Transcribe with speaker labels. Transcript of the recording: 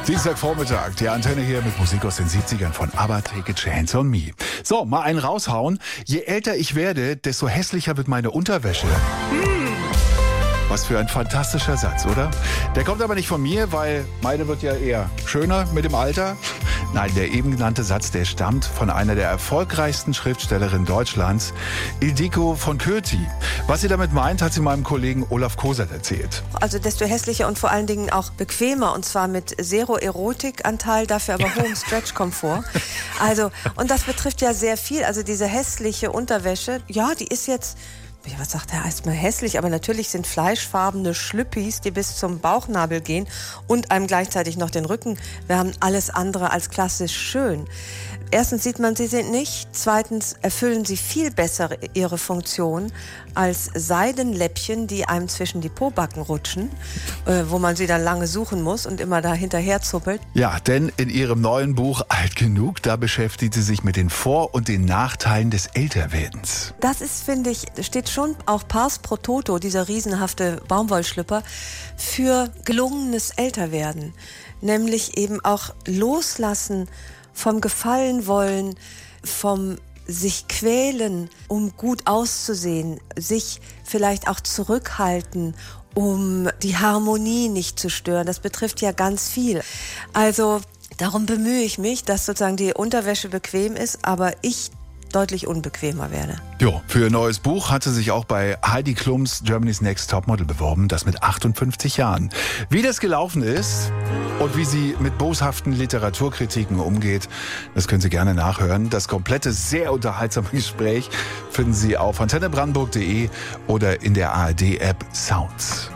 Speaker 1: Dienstagvormittag, die Antenne hier mit Musik aus den 70ern von ABBA, Take a Chance on Me. So, mal einen raushauen. Je älter ich werde, desto hässlicher wird meine Unterwäsche. Was für ein fantastischer Satz, oder? Der kommt aber nicht von mir, weil meine wird ja eher schöner mit dem Alter. Nein, der eben genannte Satz, der stammt von einer der erfolgreichsten Schriftstellerinnen Deutschlands, Ildiko von Kürti. Was sie damit meint, hat sie meinem Kollegen Olaf Kosert erzählt.
Speaker 2: Also desto hässlicher und vor allen Dingen auch bequemer, und zwar mit Zero-Erotik-Anteil, dafür aber hohem Stretch-Komfort. Also, und das betrifft ja sehr viel. Also diese hässliche Unterwäsche, ja, die ist jetzt... Was sagt er erstmal hässlich, aber natürlich sind fleischfarbene Schlüppis, die bis zum Bauchnabel gehen und einem gleichzeitig noch den Rücken wärmen, alles andere als klassisch schön. Erstens sieht man sie nicht, zweitens erfüllen sie viel besser ihre Funktion als Seidenläppchen, die einem zwischen die Pobacken rutschen, wo man sie dann lange suchen muss und immer da hinterher zuppelt.
Speaker 1: Ja, denn in ihrem neuen Buch Alt genug, da beschäftigt sie sich mit den Vor- und den Nachteilen des Älterwerdens.
Speaker 2: Das ist, finde ich, steht schon auch pars pro toto, dieser riesenhafte Baumwollschlüpper, für gelungenes Älterwerden. Nämlich eben auch loslassen vom Gefallen wollen, vom sich quälen, um gut auszusehen, sich vielleicht auch zurückhalten, um die Harmonie nicht zu stören. Das betrifft ja ganz viel. Also darum bemühe ich mich, dass sozusagen die Unterwäsche bequem ist, aber ich deutlich unbequemer werde.
Speaker 1: Jo, für ihr neues Buch hat sie sich auch bei Heidi Klums Germany's Next Topmodel beworben, das mit 58 Jahren. Wie das gelaufen ist und wie sie mit boshaften Literaturkritiken umgeht, das können Sie gerne nachhören. Das komplette, sehr unterhaltsame Gespräch finden Sie auf antennebrandenburg.de oder in der ARD-App Sounds.